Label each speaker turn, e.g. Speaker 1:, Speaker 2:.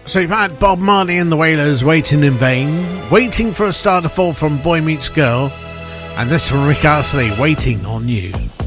Speaker 1: So you've had Bob Marley and the Wailers, Waiting in Vain, Waiting for a Star to Fall from Boy Meets Girl, and this from Rick Astley, Waiting on You.